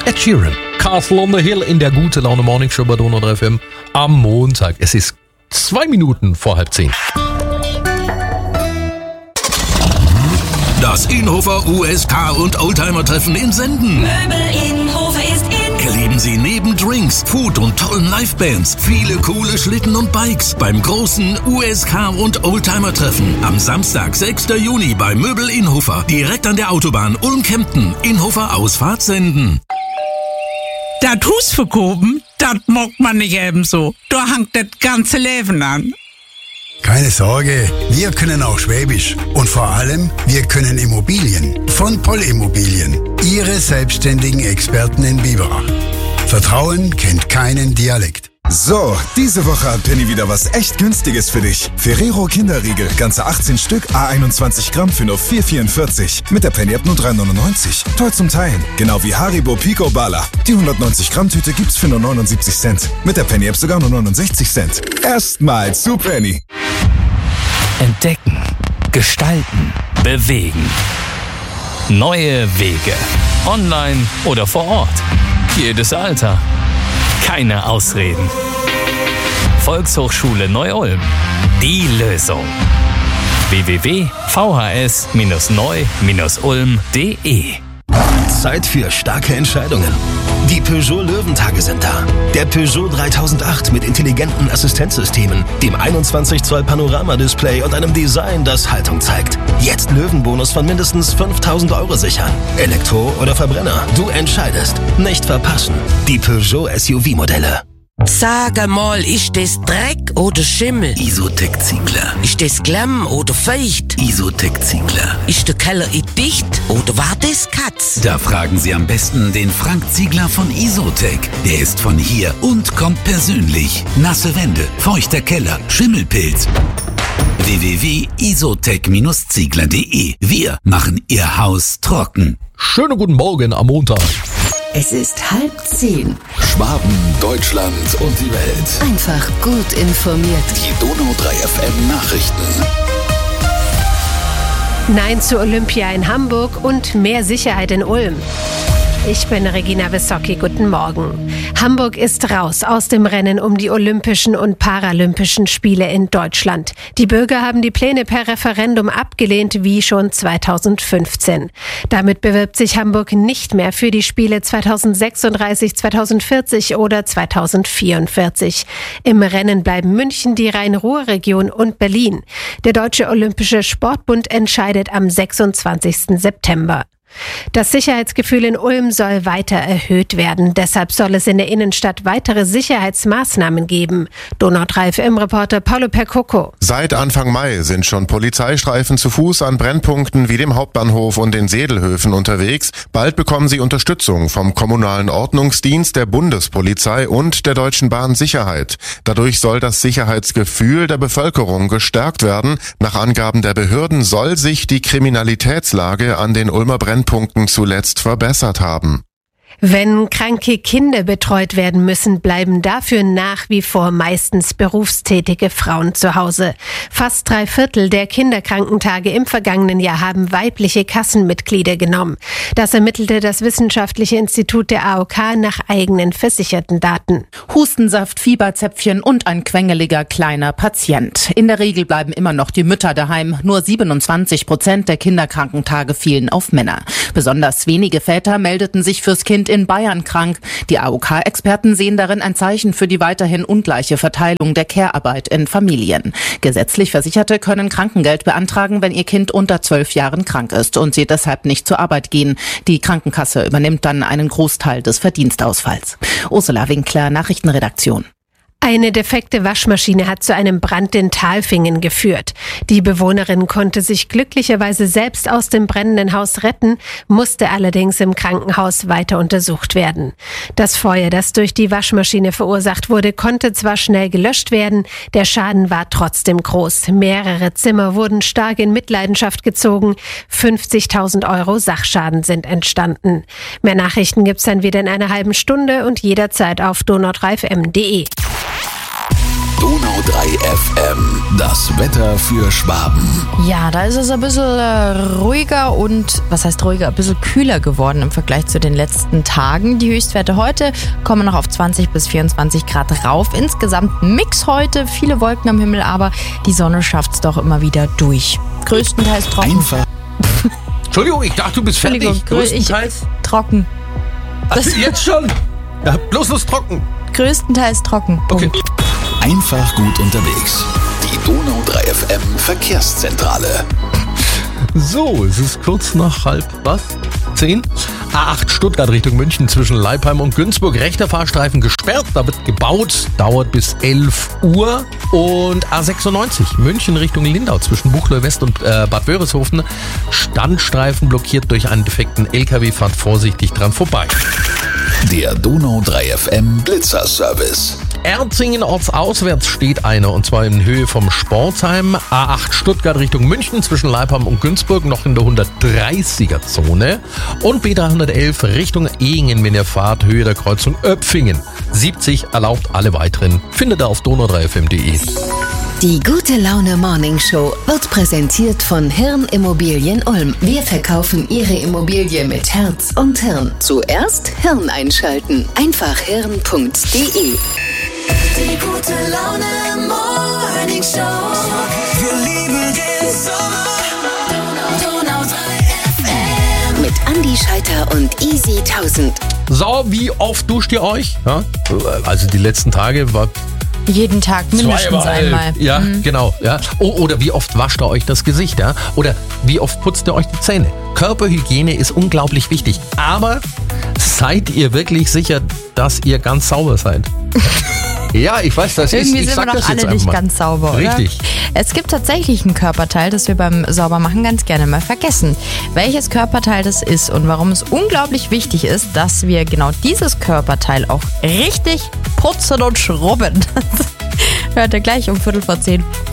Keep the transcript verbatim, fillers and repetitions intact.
Ed Sheeran, Castle on the Hill in der Gute Laune Morning Show bei Donau drei F M am Montag. Es ist zwei Minuten vor halb zehn. Das Inhofer U S K und Oldtimer-Treffen in Senden. Möbel Inhofer ist in. Erleben Sie neben Drinks, Food und tollen Livebands viele coole Schlitten und Bikes beim großen U S K und Oldtimer-Treffen am Samstag, sechsten Juni bei Möbel Inhofer, direkt an der Autobahn Ulm-Kempten, Inhofer Ausfahrt Senden. Das Haus verkaufen, das mag man nicht ebenso. Da hängt das ganze Leben an. Keine Sorge, wir können auch Schwäbisch. Und vor allem, wir können Immobilien. Von Poll Immobilien. Ihre selbstständigen Experten in Biberach. Vertrauen kennt keinen Dialekt. So, diese Woche hat Penny wieder was echt Günstiges für dich. Ferrero Kinderriegel, ganze achtzehn Stück, à einundzwanzig Gramm für nur vier vierundvierzig. Mit der Penny App nur drei neunundneunzig. Toll zum Teilen. Genau wie Haribo Pico Bala. Die hundertneunzig Gramm Tüte gibt's für nur neunundsiebzig Cent. Mit der Penny App sogar nur neunundsechzig Cent. Erstmal zu Penny. Entdecken, gestalten, bewegen. Neue Wege. Online oder vor Ort. Jedes Alter. Keine Ausreden. Volkshochschule Neu-Ulm. Die Lösung. w w w punkt v h s neu ulm punkt d e Zeit für starke Entscheidungen. Die Peugeot Löwentage sind da. Der Peugeot dreitausendacht mit intelligenten Assistenzsystemen, dem einundzwanzig Zoll Panoramadisplay und einem Design, das Haltung zeigt. Jetzt Löwenbonus von mindestens fünftausend Euro sichern. Elektro oder Verbrenner, du entscheidest. Nicht verpassen. Die Peugeot S U V-Modelle. Sag mal, ist das Dreck oder Schimmel? Isotec Ziegler. Ist das Klamm oder feucht? Isotec Ziegler. Ist der Keller dicht oder war das Katz? Da fragen Sie am besten den Frank Ziegler von Isotec. Der ist von hier und kommt persönlich. Nasse Wände, feuchter Keller, Schimmelpilz. w w w punkt isotec ziegler punkt d e. Wir machen Ihr Haus trocken. Schönen guten Morgen am Montag. Es ist halb zehn. Schwaben, Deutschland und die Welt. Einfach gut informiert. Die Donau drei F M Nachrichten. Nein zu Olympia in Hamburg und mehr Sicherheit in Ulm. Ich bin Regina Wissocki, guten Morgen. Hamburg ist raus aus dem Rennen um die Olympischen und Paralympischen Spiele in Deutschland. Die Bürger haben die Pläne per Referendum abgelehnt, wie schon zweitausendfünfzehn. Damit bewirbt sich Hamburg nicht mehr für die Spiele zweitausendsechsunddreißig, zweitausendvierzig oder zweitausendvierundvierzig. Im Rennen bleiben München, die Rhein-Ruhr-Region und Berlin. Der Deutsche Olympische Sportbund entscheidet am sechsundzwanzigsten September. Das Sicherheitsgefühl in Ulm soll weiter erhöht werden. Deshalb soll es in der Innenstadt weitere Sicherheitsmaßnahmen geben. Donau drei F M-Reporter Paulo Percoco. Seit Anfang Mai sind schon Polizeistreifen zu Fuß an Brennpunkten wie dem Hauptbahnhof und den Sedelhöfen unterwegs. Bald bekommen sie Unterstützung vom Kommunalen Ordnungsdienst, der Bundespolizei und der Deutschen Bahn Sicherheit. Dadurch soll das Sicherheitsgefühl der Bevölkerung gestärkt werden. Nach Angaben der Behörden soll sich die Kriminalitätslage an den Ulmer Brennpunkten Punkten zuletzt verbessert haben. Wenn kranke Kinder betreut werden müssen, bleiben dafür nach wie vor meistens berufstätige Frauen zu Hause. Fast drei Viertel der Kinderkrankentage im vergangenen Jahr haben weibliche Kassenmitglieder genommen. Das ermittelte das Wissenschaftliche Institut der A O K nach eigenen versicherten Daten. Hustensaft, Fieberzäpfchen und ein quengeliger kleiner Patient. In der Regel bleiben immer noch die Mütter daheim. Nur siebenundzwanzig Prozent der Kinderkrankentage fielen auf Männer. Besonders wenige Väter meldeten sich fürs Kind in Bayern krank. Die A O K-Experten sehen darin ein Zeichen für die weiterhin ungleiche Verteilung der Care-Arbeit in Familien. Gesetzlich Versicherte können Krankengeld beantragen, wenn ihr Kind unter zwölf Jahren krank ist und sie deshalb nicht zur Arbeit gehen. Die Krankenkasse übernimmt dann einen Großteil des Verdienstausfalls. Ursula Winkler, Nachrichtenredaktion. Eine defekte Waschmaschine hat zu einem Brand in Talfingen geführt. Die Bewohnerin konnte sich glücklicherweise selbst aus dem brennenden Haus retten, musste allerdings im Krankenhaus weiter untersucht werden. Das Feuer, das durch die Waschmaschine verursacht wurde, konnte zwar schnell gelöscht werden, der Schaden war trotzdem groß. Mehrere Zimmer wurden stark in Mitleidenschaft gezogen, fünfzigtausend Euro Sachschaden sind entstanden. Mehr Nachrichten gibt's dann wieder in einer halben Stunde und jederzeit auf donau drei f m punkt d e. Donau drei F M. Das Wetter für Schwaben. Ja, da ist es ein bisschen äh, ruhiger und, was heißt ruhiger, ein bisschen kühler geworden im Vergleich zu den letzten Tagen. Die Höchstwerte heute kommen noch auf zwanzig bis vierundzwanzig Grad rauf. Insgesamt Mix heute, viele Wolken am Himmel, aber die Sonne schafft es doch immer wieder durch. Größtenteils trocken. Einfach. Entschuldigung, ich dachte, du bist fertig. Größtenteils ich, trocken. Das jetzt schon? Ja, bloß los trocken. Größtenteils trocken. Okay. Einfach gut unterwegs. Die Donau drei F M Verkehrszentrale. So, es ist kurz nach halb, was? zehn? A acht Stuttgart Richtung München zwischen Leipheim und Günzburg. Rechter Fahrstreifen gesperrt, da wird gebaut, dauert bis elf Uhr. Und A sechsundneunzig München Richtung Lindau zwischen Buchloe West und äh, Bad Wörishofen. Standstreifen blockiert durch einen defekten L K W, fahrt vorsichtig dran vorbei. Der Donau drei F M Blitzerservice. Erzingen ortsauswärts steht einer, und zwar in Höhe vom Sportheim. A acht Stuttgart Richtung München zwischen Leipheim und Günzburg noch in der hundertdreißiger Zone. Und B dreihundertelf Richtung Ehingen, wenn ihr fahrt, Höhe der Kreuzung Öpfingen. siebzig erlaubt, alle weiteren findet ihr auf donau drei f m punkt de. Die gute Laune Morning Show wird präsentiert von Hirn Immobilien Ulm. Wir verkaufen Ihre Immobilie mit Herz und Hirn. Zuerst Hirn einschalten. Einfach hirn punkt de. Die gute Laune Morning Show. Wir lieben den Sommer. Donau drei F M. Mit Andi Scheiter und Easy tausend. So, wie oft duscht ihr euch? Ja? Also die letzten Tage war... Jeden Tag mindestens Zweimal. einmal. Ja, mhm. genau. Ja. O- oder wie oft wascht ihr euch das Gesicht? Ja? Oder wie oft putzt ihr euch die Zähne? Körperhygiene ist unglaublich wichtig. Aber seid ihr wirklich sicher, dass ihr ganz sauber seid? Ja, ich weiß, das Irgendwie ist, ich sind wir sag doch das alle jetzt nicht einfach mal. ganz sauber, Richtig. oder? Es gibt tatsächlich ein Körperteil, das wir beim Saubermachen ganz gerne mal vergessen. Welches Körperteil das ist und warum es unglaublich wichtig ist, dass wir genau dieses Körperteil auch richtig putzen und schrubben. Hört ihr gleich um Viertel vor zehn.